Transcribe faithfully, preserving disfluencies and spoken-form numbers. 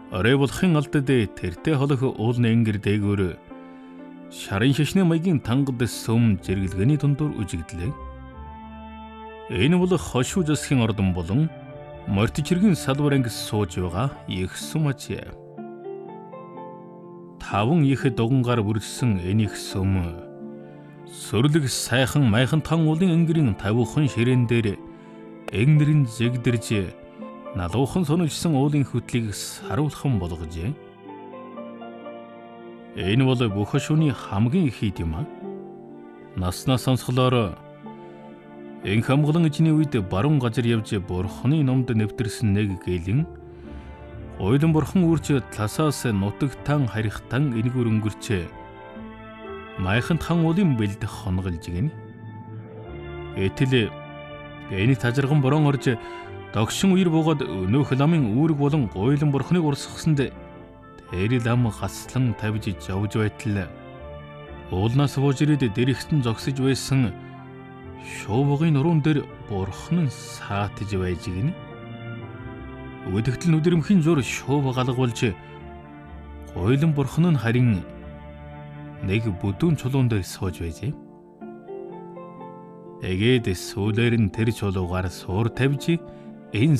Орой болохын алдад тэртээ холох уулны энгэр дээгүүр шарын шашны маягийн тангад сүм зэрэглэгээний дундуур үжигдлээ. Энэ бол хошуу засгийн ордон болон мортичиргийн салбар анги сууж байгаа их сүм ажээ. Таван их дугангаар бүрдсэн энэ их сүм сүрлэг сайхан майхан тан уулын энгэрийн тавуухан ширээн дээр энгэрийн зэгдэрж налуухан сонирчсан уулын хөтлийг саруулхан болгожээ. Энэ бол бүх хошууны хамгийн их хэд юм а. Наснаа сонсголоор энх хамглан ижний үед баруун газар явж бурхны номд нэвтэрсэн нэг гэлэн ойлон бурхан үрж таласаас нутагтан харихтан энэгүр өнгөрч майхан тан уулын бэлд хонголж гин. Этэл энэ тажирган борон орж догшин үер буугаад өнөөх ламын үүрэг болон гойлон бурхныг урсгасанд тэр лам гаслан тавьж явж байтал уулнаас бууж ирээд дэрэгтэн зогсож байсан шуувгын нуруунд дээр бурхан нь саатж байж гин. Өдөгтөл нүдэрмхийн зур шуув галгуулж гойлон бурхан нь харин нэг бүдүүн чулуун дээр сууж байжээ. Тэгээд сүүлээр нь тэр чулуугаар суур тавьж энэ